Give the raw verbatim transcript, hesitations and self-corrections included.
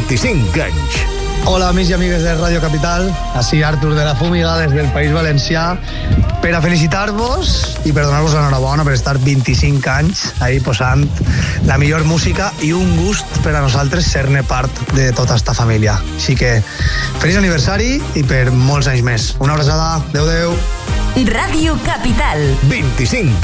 vint-i-cinc anys. Hola, amics i amigues de Radio Capital. Així Artur de la Fúmiga des del País Valencià per a felicitar-vos i per donar-vos l'enhorabona per estar vint-i-cinc anys ahí posant la millor música i un gust per a nosaltres ser-ne part de tota esta família. Així que feliç aniversari i per molts anys més. Una abraçada. Adéu, adéu. Radio Capital. vint-i-cinc